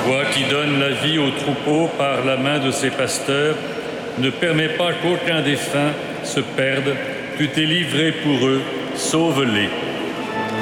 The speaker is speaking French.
Toi qui donnes la vie aux troupeaux par la main de ses pasteurs, ne permets pas qu'aucun des faim se perde. Tu t'es livré pour eux, sauve-les.